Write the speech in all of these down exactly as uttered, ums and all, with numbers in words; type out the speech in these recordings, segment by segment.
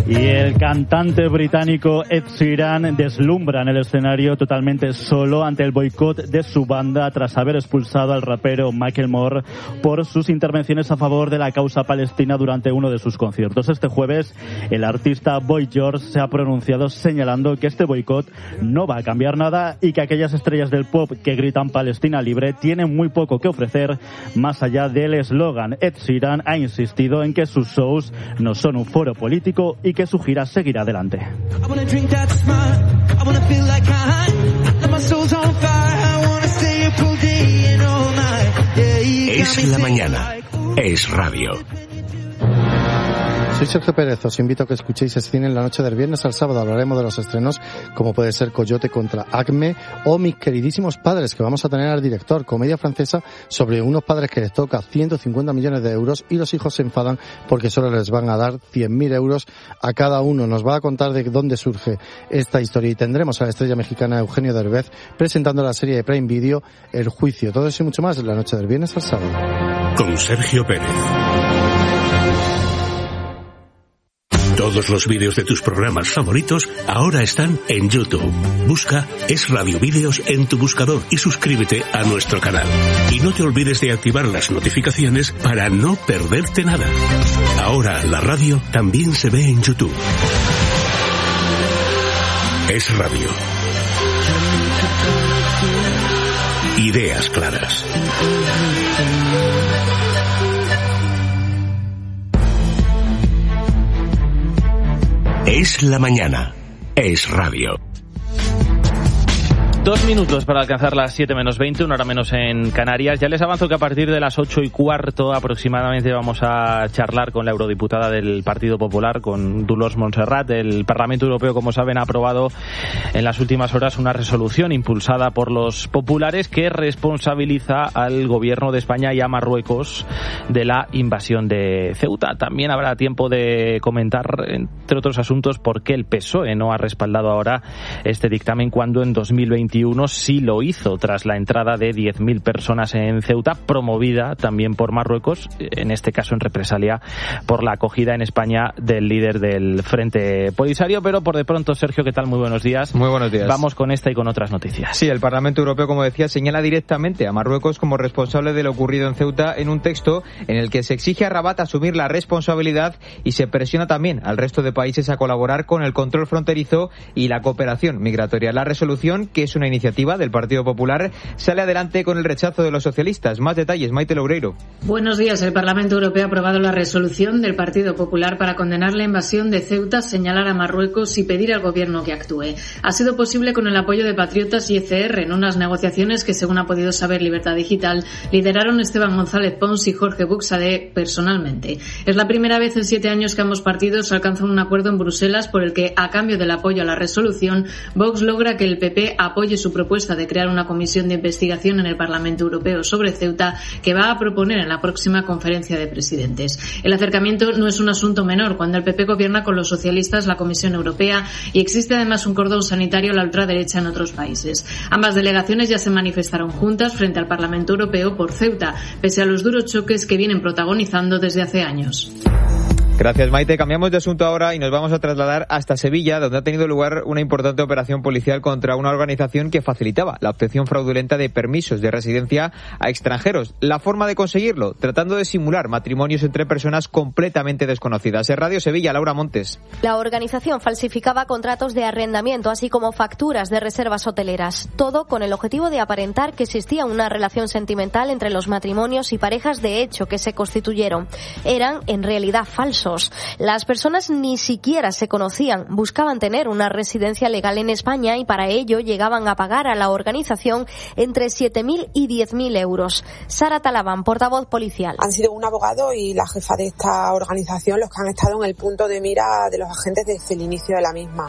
Y el cantante británico Ed Sheeran deslumbra en el escenario totalmente solo ante el boicot de su banda tras haber expulsado al rapero Macklemore por sus intervenciones a favor de la causa palestina durante uno de sus conciertos. Este jueves, el artista Boy George se ha pronunciado señalando que este boicot no va a cambiar nada y que aquellas estrellas del pop que gritan Palestina libre tienen muy poco que ofrecer más allá del eslogan. Ed Sheeran ha insistido en que sus shows no son un foro político y que su gira seguirá adelante. Es la mañana, es radio. Soy Sergio Pérez, os invito a que escuchéis Cine en la noche del viernes al sábado. Hablaremos de los estrenos como puede ser Coyote contra Acme o Mis queridísimos padres, que vamos a tener al director, comedia francesa sobre unos padres que les toca ciento cincuenta millones de euros y los hijos se enfadan porque solo les van a dar cien mil euros a cada uno. Nos va a contar de dónde surge esta historia y tendremos a la estrella mexicana Eugenio Derbez presentando la serie de Prime Video El Juicio. Todo eso y mucho más en la noche del viernes al sábado. Con Sergio Pérez. Todos los vídeos de tus programas favoritos ahora están en YouTube. Busca Es Radio Vídeos en tu buscador y suscríbete a nuestro canal. Y no te olvides de activar las notificaciones para no perderte nada. Ahora la radio también se ve en YouTube. Es Radio. Ideas claras. Es la mañana. Es radio. Dos minutos para alcanzar las siete menos veinte, una hora menos en Canarias. Ya les avanzo que a partir de las ocho y cuarto aproximadamente vamos a charlar con la eurodiputada del Partido Popular, con Dolors Montserrat. El Parlamento Europeo, como saben, ha aprobado en las últimas horas una resolución impulsada por los populares que responsabiliza al Gobierno de España y a Marruecos de la invasión de Ceuta. También habrá tiempo de comentar, entre otros asuntos, por qué el P S O E no ha respaldado ahora este dictamen cuando en dos mil veintiuno sí lo hizo tras la entrada de diez mil personas en Ceuta, promovida también por Marruecos, en este caso en represalia por la acogida en España del líder del Frente Polisario. Pero por de pronto, Sergio, ¿qué tal? Muy buenos días. Muy buenos días. Vamos con esta y con otras noticias. Sí, el Parlamento Europeo, como decía, señala directamente a Marruecos como responsable de lo ocurrido en Ceuta en un texto en el que se exige a Rabat asumir la responsabilidad y se presiona también al resto de países a colaborar con el control fronterizo y la cooperación migratoria. La resolución, que es una iniciativa del Partido Popular, sale adelante con el rechazo de los socialistas. Más detalles, Maite Loureiro. Buenos días. El Parlamento Europeo ha aprobado la resolución del Partido Popular para condenar la invasión de Ceuta, señalar a Marruecos y pedir al Gobierno que actúe. Ha sido posible con el apoyo de Patriotas y E C R en unas negociaciones que, según ha podido saber Libertad Digital, lideraron Esteban González Pons y Jorge Buxadé personalmente. Es la primera vez en siete años que ambos partidos alcanzan un acuerdo en Bruselas por el que, a cambio del apoyo a la resolución, Vox logra que el P P apoye su propuesta de crear una comisión de investigación en el Parlamento Europeo sobre Ceuta que va a proponer en la próxima conferencia de presidentes. El acercamiento no es un asunto menor cuando el P P gobierna con los socialistas la Comisión Europea y existe además un cordón sanitario a la ultraderecha en otros países. Ambas delegaciones ya se manifestaron juntas frente al Parlamento Europeo por Ceuta, pese a los duros choques que vienen protagonizando desde hace años. Gracias, Maite. Cambiamos de asunto ahora y nos vamos a trasladar hasta Sevilla, donde ha tenido lugar una importante operación policial contra una organización que facilitaba la obtención fraudulenta de permisos de residencia a extranjeros. La forma de conseguirlo, tratando de simular matrimonios entre personas completamente desconocidas. En Radio Sevilla, Laura Montes. La organización falsificaba contratos de arrendamiento, así como facturas de reservas hoteleras. Todo con el objetivo de aparentar que existía una relación sentimental entre los matrimonios y parejas de hecho que se constituyeron. Eran, en realidad, falsos. Las personas ni siquiera se conocían, buscaban tener una residencia legal en España y para ello llegaban a pagar a la organización entre siete mil y diez mil euros. Sara Talabán, portavoz policial. Han sido un abogado y la jefa de esta organización los que han estado en el punto de mira de los agentes desde el inicio de la misma. Todas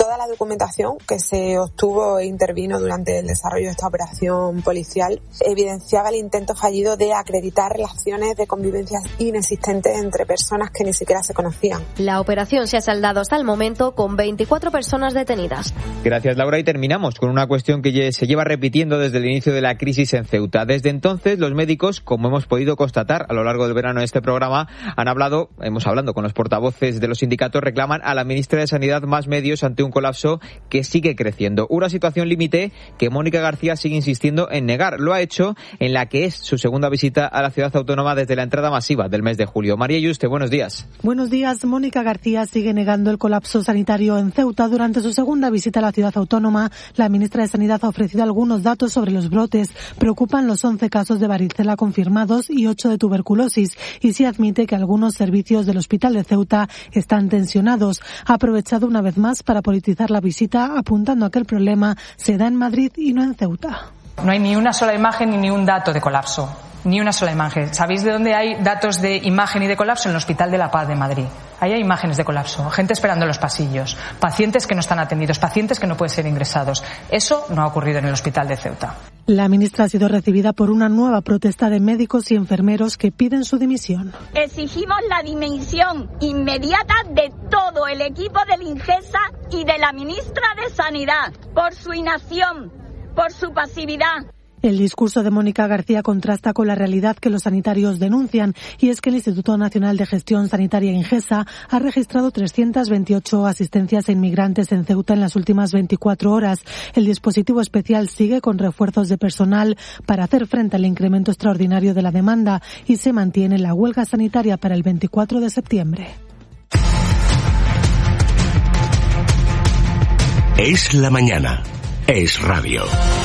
toda la documentación que se obtuvo e intervino durante el desarrollo de esta operación policial evidenciaba el intento fallido de acreditar relaciones de convivencia inexistentes entre personas que ni siquiera se conocían. La operación se ha saldado hasta el momento con veinticuatro personas detenidas. Gracias, Laura, y terminamos con una cuestión que se lleva repitiendo desde el inicio de la crisis en Ceuta. Desde entonces, los médicos, como hemos podido constatar a lo largo del verano de este programa, han hablado, hemos hablado con los portavoces de los sindicatos, reclaman a la ministra de Sanidad más medios ante un colapso que sigue creciendo. Una situación límite que Mónica García sigue insistiendo en negar. Lo ha hecho en la que es su segunda visita a la ciudad autónoma desde la entrada masiva del mes de julio. María Yuste, buenos días. Buenos días. Mónica García sigue negando el colapso sanitario en Ceuta. Durante su segunda visita a la ciudad autónoma, la ministra de Sanidad ha ofrecido algunos datos sobre los brotes. Preocupan los once casos de varicela confirmados y ocho de tuberculosis, y sí admite que algunos servicios del hospital de Ceuta están tensionados. Ha aprovechado una vez más para politizar la visita, apuntando a que el problema se da en Madrid y no en Ceuta. No hay ni una sola imagen ni un dato de colapso. Ni una sola imagen. ¿Sabéis de dónde hay datos de imagen y de colapso? En el Hospital de la Paz de Madrid. Ahí hay imágenes de colapso. Gente esperando en los pasillos. Pacientes que no están atendidos. Pacientes que no pueden ser ingresados. Eso no ha ocurrido en el Hospital de Ceuta. La ministra ha sido recibida por una nueva protesta de médicos y enfermeros que piden su dimisión. Exigimos la dimisión inmediata de todo el equipo del INGESA y de la ministra de Sanidad por su inacción, por su pasividad. El discurso de Mónica García contrasta con la realidad que los sanitarios denuncian, y es que el Instituto Nacional de Gestión Sanitaria INGESA ha registrado trescientas veintiocho asistencias a inmigrantes en Ceuta en las últimas veinticuatro horas. El dispositivo especial sigue con refuerzos de personal para hacer frente al incremento extraordinario de la demanda y se mantiene la huelga sanitaria para el veinticuatro de septiembre. Es la mañana. Es radio.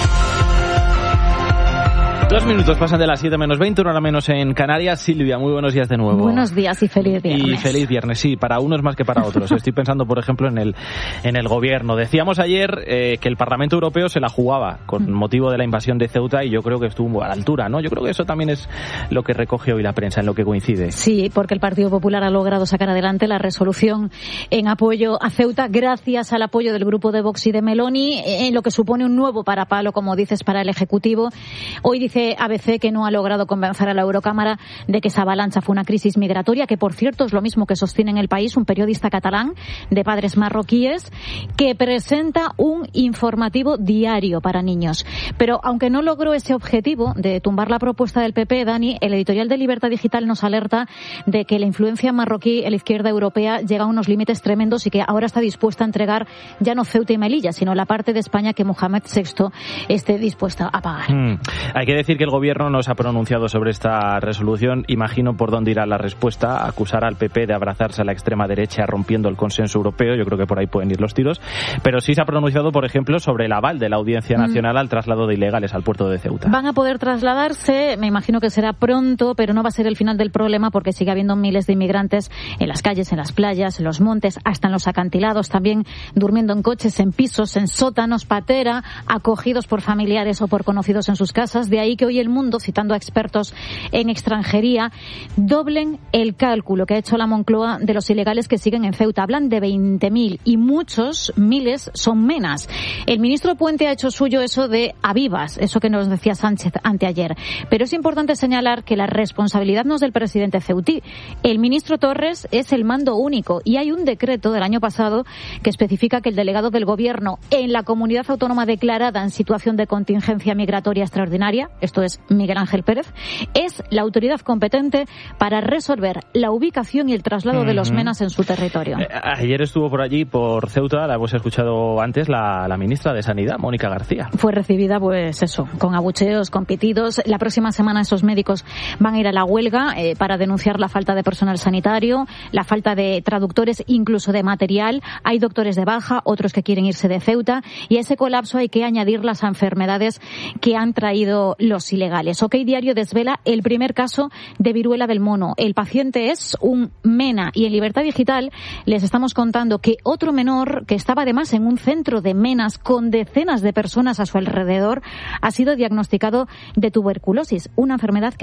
Dos minutos pasan de las siete menos veinte, una hora menos en Canarias. Silvia, muy buenos días de nuevo. Buenos días y feliz viernes. Y feliz viernes, sí, para unos más que para otros. Estoy pensando, por ejemplo, en el en el gobierno. Decíamos ayer eh, que el Parlamento Europeo se la jugaba con motivo de la invasión de Ceuta y yo creo que estuvo a la altura, ¿no? Yo creo que eso también es lo que recoge hoy la prensa, en lo que coincide. Sí, porque el Partido Popular ha logrado sacar adelante la resolución en apoyo a Ceuta gracias al apoyo del grupo de Vox y de Meloni, en lo que supone un nuevo parapalo, como dices, para el Ejecutivo. Hoy dice A B C que no ha logrado convencer a la Eurocámara de que esa avalancha fue una crisis migratoria, que por cierto es lo mismo que sostiene en El País un periodista catalán de padres marroquíes que presenta un informativo diario para niños. Pero aunque no logró ese objetivo de tumbar la propuesta del P P, Dani, el editorial de Libertad Digital nos alerta de que la influencia marroquí en la izquierda europea llega a unos límites tremendos y que ahora está dispuesta a entregar ya no Ceuta y Melilla, sino la parte de España que Mohamed sexto esté dispuesta a pagar. Mm. Hay que decir que el gobierno no se ha pronunciado sobre esta resolución. Imagino por dónde irá la respuesta. Acusar al P P de abrazarse a la extrema derecha rompiendo el consenso europeo. Yo creo que por ahí pueden ir los tiros. Pero sí se ha pronunciado, por ejemplo, sobre el aval de la Audiencia Nacional mm. al traslado de ilegales al puerto de Ceuta. Van a poder trasladarse, me imagino que será pronto, pero no va a ser el final del problema porque sigue habiendo miles de inmigrantes en las calles, en las playas, en los montes, hasta en los acantilados, también durmiendo en coches, en pisos, en sótanos, patera, acogidos por familiares o por conocidos en sus casas. De ahí que hoy el mundo, citando a expertos en extranjería, doblen el cálculo que ha hecho la Moncloa de los ilegales que siguen en Ceuta. Hablan de veinte mil y muchos, miles, son menas. El ministro Puente ha hecho suyo eso de a vivas, eso que nos decía Sánchez anteayer. Pero es importante señalar que la responsabilidad no es del presidente ceutí. El ministro Torres es el mando único y hay un decreto del año pasado que especifica que el delegado del gobierno en la comunidad autónoma declarada en situación de contingencia migratoria extraordinaria, esto es Miguel Ángel Pérez, es la autoridad competente para resolver la ubicación y el traslado uh-huh. de los menas en su territorio. Eh, ayer estuvo por allí, por Ceuta, la hemos escuchado antes, la, la ministra de Sanidad, Mónica García. Fue recibida, pues eso, con abucheos, con pitidos. La próxima semana esos médicos van a ir a la huelga eh, para denunciar la falta de personal sanitario, la falta de traductores, incluso de material. Hay doctores de baja, otros que quieren irse de Ceuta, y a ese colapso hay que añadir las enfermedades que han traído los ilegales. OK Diario desvela el primer caso de viruela del mono. El paciente es un mena y en Libertad Digital les estamos contando que otro menor que estaba además en un centro de menas con decenas de personas a su alrededor ha sido diagnosticado de tuberculosis, una enfermedad que es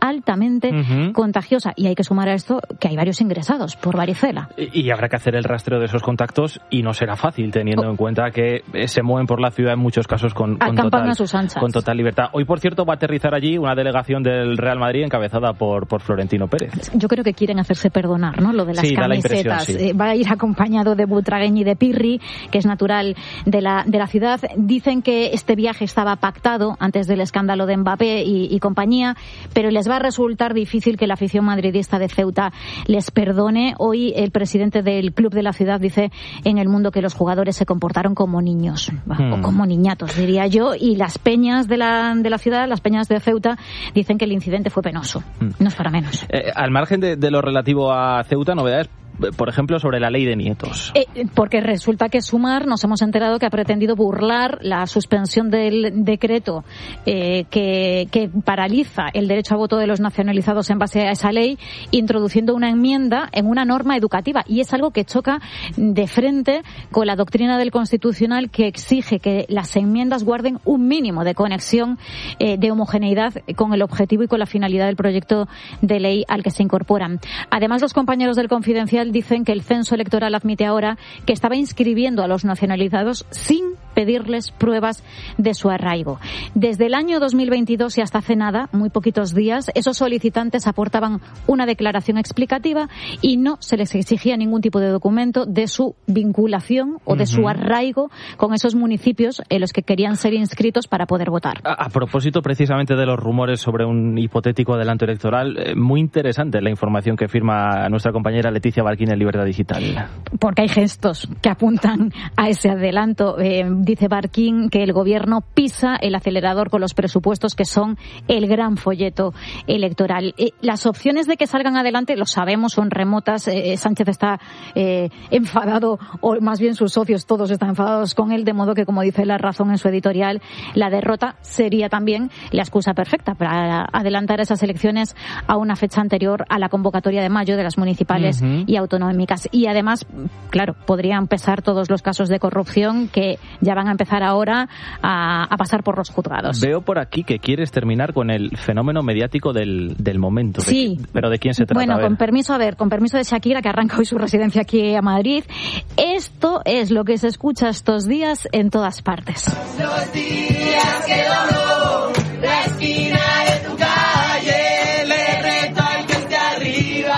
altamente uh-huh. contagiosa. Y hay que sumar a esto que hay varios ingresados por varicela. Y, y habrá que hacer el rastreo de esos contactos y no será fácil, teniendo oh. en cuenta que se mueven por la ciudad en muchos casos con, con, total, a sus anchas. con total libertad. Hoy, por cierto, va a aterrizar allí una delegación del Real Madrid encabezada por, por Florentino Pérez. Yo creo que quieren hacerse perdonar, ¿no? Lo de las sí, camisetas. Sí. Eh, va a ir acompañado de Butragueño y de Pirri, que es natural de la, de la ciudad. Dicen que este viaje estaba pactado antes del escándalo de Mbappé y, y compañía, pero les va a resultar difícil que la afición madridista de Ceuta les perdone. Hoy el presidente del club de la ciudad dice en El Mundo que los jugadores se comportaron como niños, hmm. o como niñatos, diría yo, y las peñas de la, de la ciudad, las peñas de Ceuta, dicen que el incidente fue penoso. Hmm. No es para menos. Eh, al margen de, de lo relativo a Ceuta, novedades, por ejemplo, sobre la ley de nietos. Eh, porque resulta que Sumar, nos hemos enterado que ha pretendido burlar la suspensión del decreto eh, que, que paraliza el derecho a voto de los nacionalizados en base a esa ley, introduciendo una enmienda en una norma educativa. Y es algo que choca de frente con la doctrina del Constitucional, que exige que las enmiendas guarden un mínimo de conexión, eh, de homogeneidad con el objetivo y con la finalidad del proyecto de ley al que se incorporan. Además, los compañeros del Confidencial dicen que el censo electoral admite ahora que estaba inscribiendo a los nacionalizados sin pedirles pruebas de su arraigo. Desde el año dos mil veintidós y hasta hace nada, muy poquitos días, esos solicitantes aportaban una declaración explicativa y no se les exigía ningún tipo de documento de su vinculación o de uh-huh. su arraigo con esos municipios en los que querían ser inscritos para poder votar. A, a propósito precisamente de los rumores sobre un hipotético adelanto electoral, eh, muy interesante la información que firma nuestra compañera Leticia Barquín en Libertad Digital. Porque hay gestos que apuntan a ese adelanto. Eh, dice Barquín que el gobierno pisa el acelerador con los presupuestos, que son el gran folleto electoral. Eh, las opciones de que salgan adelante, lo sabemos, son remotas. Eh, Sánchez está eh, enfadado, o más bien sus socios todos están enfadados con él, de modo que, como dice La Razón en su editorial, la derrota sería también la excusa perfecta para adelantar esas elecciones a una fecha anterior a la convocatoria de mayo de las municipales uh-huh. y autonómicas. Y además, claro, podrían pesar todos los casos de corrupción que ya van a empezar ahora a, a pasar por los juzgados. Veo por aquí que quieres terminar con el fenómeno mediático del, del momento. Sí. ¿De, ¿Pero de quién se trata? Bueno, con permiso, a ver, con permiso de Shakira, que arranca hoy su residencia aquí a Madrid. Esto es lo que se escucha estos días en todas partes. Los días que dobló la esquina de tu calle, le reto al que esté arriba,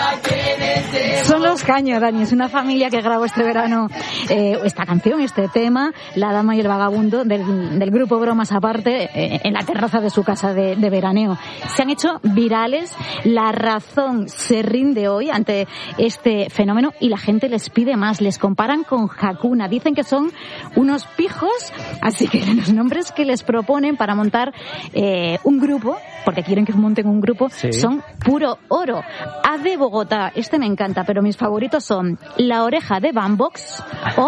que Son los Caños, Dani. Es una familia que grabó este verano eh, esta canción, este tema, La Dama y el Vagabundo, del, del grupo Bromas Aparte, eh, en la terraza de su casa de, de veraneo. Se han hecho virales. La Razón se rinde hoy ante este fenómeno y la gente les pide más. Les comparan con Hakuna. Dicen que son unos pijos, así que los nombres que les proponen para montar eh, un grupo, porque quieren que monten un grupo, sí. son puro oro. A de Bogotá, este me encanta, pero mis favoritos son La Oreja de Bambox o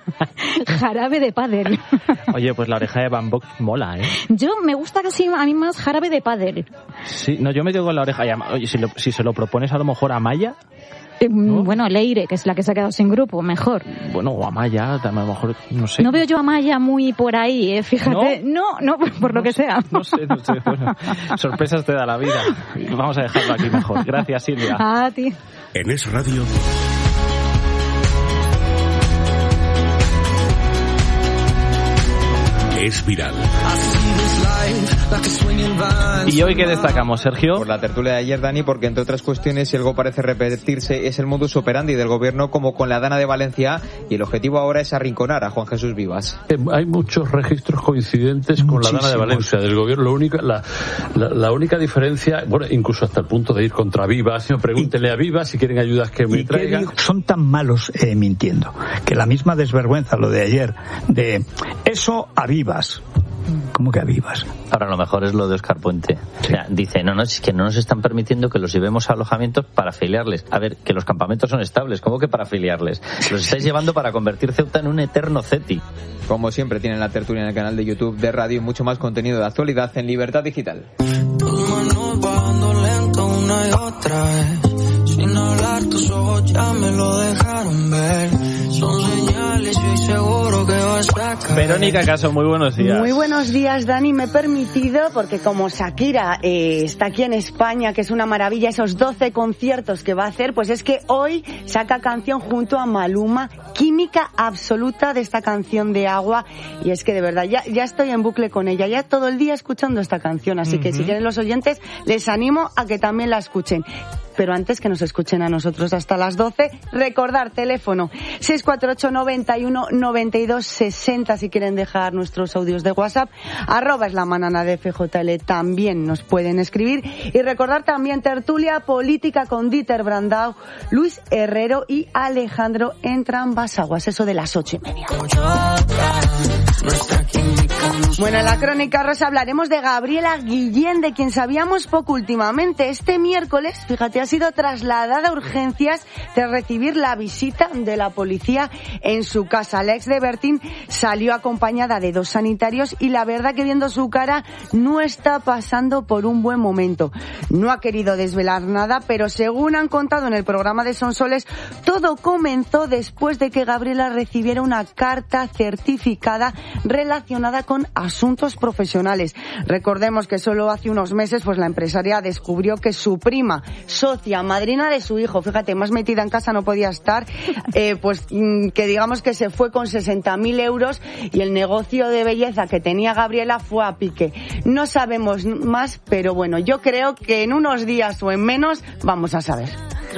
Jarabe de Pádel. Oye, pues La Oreja de Bambox mola, ¿eh? Yo me gusta casi a mí más Jarabe de Pádel. Sí, no, yo me quedo con La Oreja. Oye, si, lo, si se lo propones a lo mejor a Maya... Eh, ¿no? Bueno, Leire, que es la que se ha quedado sin grupo, mejor. Bueno, o Amaya, a lo mejor, no sé. No veo yo a Amaya muy por ahí, ¿eh? Fíjate. No, no, no por, por no lo que sé, sea. No sé, no sé. Bueno, sorpresas te da la vida. Vamos a dejarlo aquí mejor. Gracias, Silvia. A ti. En Es Radio... Es viral. ¿Y hoy qué destacamos, Sergio? Por la tertulia de ayer, Dani, porque entre otras cuestiones, si algo parece repetirse, es el modus operandi del gobierno, como con la Dana de Valencia, y el objetivo ahora es arrinconar a Juan Jesús Vivas. Eh, hay muchos registros coincidentes con Muchísimos. la Dana de Valencia del gobierno. Lo único, la, la, la única diferencia, bueno, incluso hasta el punto de ir contra Vivas, pregúntele a Vivas si quieren ayudas que me traigan. Son tan malos eh, mintiendo, que la misma desvergüenza, lo de ayer, de eso a Vivas. ¿Cómo que a Vivas? Ahora lo mejor es lo de Óscar Puente. Sí. O sea, dice, no, no, es que no nos están permitiendo que los llevemos a alojamientos para afiliarles. A ver, que los campamentos son estables, ¿cómo que para afiliarles? Los estáis llevando para convertir Ceuta en un eterno CETI. Como siempre, tienen la tertulia en el canal de YouTube de Radio y mucho más contenido de actualidad en Libertad Digital. Tus manos bajando lento una y otra vez. Sin hablar, tus ojos ya me lo dejaron ver. Son señales, estoy seguro que vas a Verónica Caso, muy buenos días. Muy buenos días, Dani. Me he permitido, porque como Shakira eh, está aquí en España, que es una maravilla, esos doce conciertos que va a hacer, pues es que hoy saca canción junto a Maluma, química absoluta de esta canción de Agua, y es que de verdad, ya, ya estoy en bucle con ella, ya todo el día escuchando esta canción, así uh-huh. que si quieren los oyentes, les animo a que también la escuchen. Pero antes que nos escuchen a nosotros hasta las doce, recordar teléfono seis cuatro ocho, noventa y uno, noventa y dos, sesenta si quieren dejar nuestros audios de WhatsApp, arroba es la manana de F J L, también nos pueden escribir, y recordar también tertulia política con Dieter Brandau, Luis Herrero y Alejandro entre ambas aguas, eso de las ocho y media. Bueno, en la Crónica Rosa hablaremos de Gabriela Guillén, de quien sabíamos poco últimamente. Este miércoles, fíjate, ha sido trasladada a urgencias tras recibir la visita de la policía en su casa. La ex de Bertín salió acompañada de dos sanitarios y la verdad que viendo su cara no está pasando por un buen momento. No ha querido desvelar nada, pero según han contado en el programa de Sonsoles, todo comenzó después de que Gabriela recibiera una carta certificada relacionada con asuntos profesionales. Recordemos que solo hace unos meses pues la empresaria descubrió que su prima, socia, madrina de su hijo, fíjate, más metida en casa no podía estar, eh, pues que digamos que se fue con sesenta mil euros y el negocio de belleza que tenía Gabriela fue a pique. No sabemos más, pero bueno, yo creo que en unos días o en menos vamos a saber.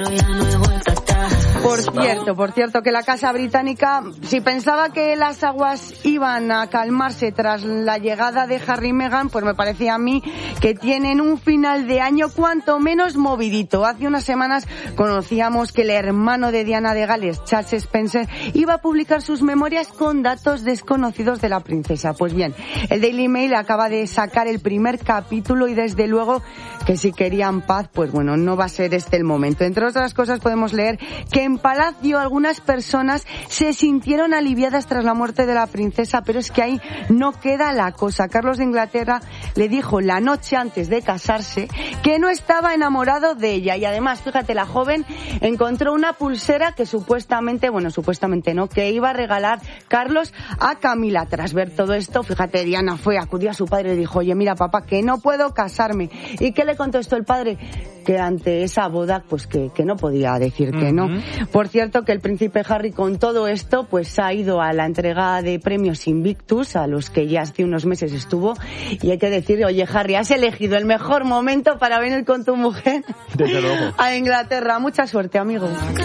Por cierto, por cierto, que la Casa Británica, si pensaba que las aguas iban a calmarse tras la llegada de Harry y Meghan, pues me parecía a mí que tienen un final de año cuanto menos movidito. Hace unas semanas conocíamos que el hermano de Diana de Gales, Charles Spencer, iba a publicar sus memorias con datos desconocidos de la princesa. Pues bien, el Daily Mail acaba de sacar el primer capítulo y desde luego que si querían paz, pues bueno, no va a ser este el momento. Entre otras cosas podemos leer que en Palacio algunas personas se sintieron aliviadas tras la muerte de la princesa, pero es que ahí no queda la cosa. Carlos de Inglaterra le dijo la noche antes de casarse que no estaba enamorado de ella y además, fíjate, la joven encontró una pulsera que supuestamente, bueno, supuestamente no, que iba a regalar Carlos a Camila. Tras ver todo esto, fíjate, Diana fue, acudió a su padre y dijo, oye, mira papá, que no puedo casarme. ¿Y qué le contestó el padre? Que ante esa boda, pues que, que no podía decir que no. Uh-huh. Por cierto, que el príncipe Harry con todo esto, pues ha ido a la entrega de premios Invictus, a los que ya hace unos meses estuvo, y hay que decir, oye Harry, has elegido el mejor momento para venir con tu mujer Desde luego. a Inglaterra. Mucha suerte, amigo.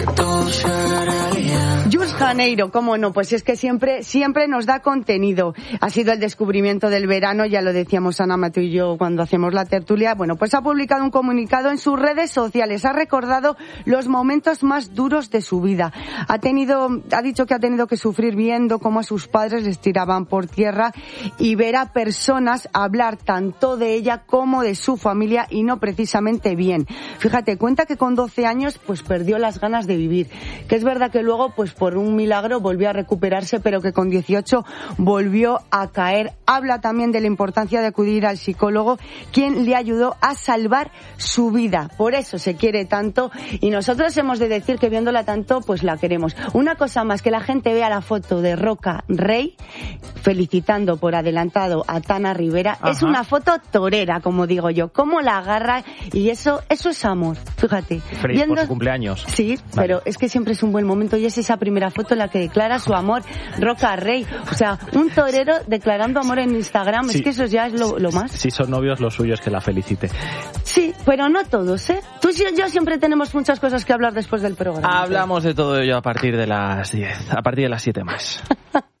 Jules Janeiro, cómo no, pues es que siempre, siempre nos da contenido. Ha sido el descubrimiento del verano, ya lo decíamos Ana Mateo y yo cuando hacemos la tertulia. Bueno, pues ha publicado un comunicado en sus redes sociales, ha recordado los momentos más duros de su vida. Ha tenido, ha dicho que ha tenido que sufrir viendo cómo a sus padres les tiraban por tierra y ver a personas hablar tanto de ella como de su familia y no precisamente bien. Fíjate, cuenta que con doce años pues perdió las ganas de vivir, que es verdad que luego pues por un milagro volvió a recuperarse, pero que con dieciocho volvió a caer. Habla también de la importancia de acudir al psicólogo, quien le ayudó a salvar su vida. Por eso se quiere tanto y nosotros hemos de decir que viéndola tanto, pues la queremos. Una cosa más, que la gente vea la foto de Roca Rey felicitando por adelantado a Tana Rivera. Ajá. Es una foto torera, como digo yo, cómo la agarra y eso, eso es amor, fíjate. Feliz Viendo... por su cumpleaños. Sí, vale. Pero es que siempre es un buen momento y es esa primera foto en la que declara su amor Roca Rey. O sea, un torero declarando amor en Instagram, sí. Es que eso ya es lo, lo más. Si son novios, lo suyo es que la felicite. Sí, pero no todos, ¿eh? Tú y yo siempre tenemos muchas cosas que hablar después del programa. Hablamos de todo ello a partir de las diez, a partir de las siete más.